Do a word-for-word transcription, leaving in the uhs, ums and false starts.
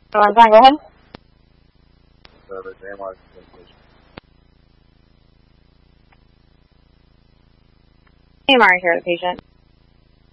Oh, I'm fine. Go ahead. Service, A M R patient. A M R here, the patient.